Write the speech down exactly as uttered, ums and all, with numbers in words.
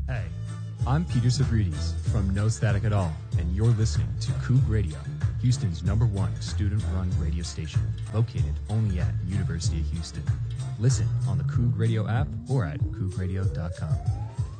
Hey, I'm Peter Savridis from No Static at All, and you're listening to Coug Radio, Houston's number one student-run radio station, located only at University of Houston. Listen on the Coug Radio app or at coug radio dot com.